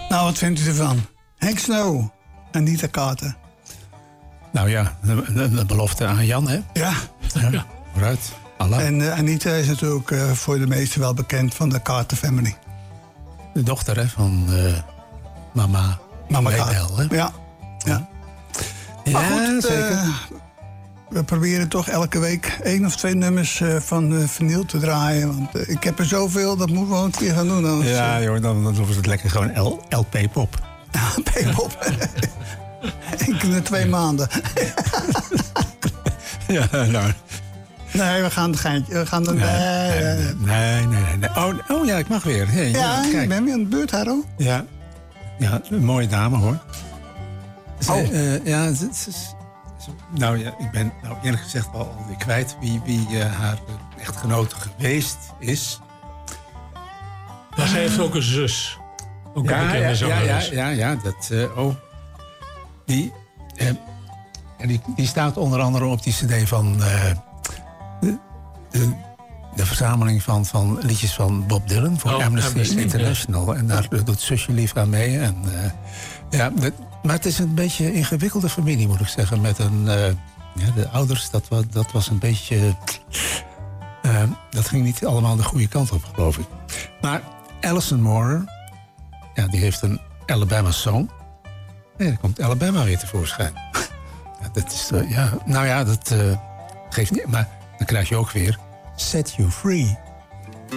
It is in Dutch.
Nou, wat vindt u ervan? Henk Snow en Anita Carter. Nou ja, de belofte aan Jan, hè? Ja. Vooruit. Allah. En Anita is natuurlijk voor de meesten wel bekend van de Carter Family. De dochter, hè, van mama Carter. hè? Ja. Maar goed, zeker. We proberen toch elke week 1 of 2 nummers van vinyl te draaien. Want ik heb er zoveel, dat moeten we wel een keer gaan doen. Anders, ja, joh, dan doen we het lekker gewoon LP-pop. LP-pop. Enkele 2 maanden. Ja, nou... Nee, we gaan het geintje. We gaan Nee. Oh ja, ik mag weer. Hey, ja, kijk. ik ben weer aan de beurt, Harro. Ja, een mooie dame, hoor. Nou ja, ik ben eerlijk gezegd alweer kwijt wie haar echtgenote geweest is. Maar zij heeft ook een zus. Ook een bekende zangeres. Ja, dat... Die staat onder andere op die cd van... De verzameling van liedjes van Bob Dylan voor Amnesty International. En daar doet zusje lief aan mee. En, maar het is een beetje ingewikkelde familie, moet ik zeggen. Met de ouders, dat was een beetje... dat ging niet allemaal de goede kant op, geloof ik. Maar Alison Moore, die heeft een Alabama song. En dan komt Alabama weer tevoorschijn. Dat is... dat geeft niet... Maar dan krijg je ook weer Set You Free.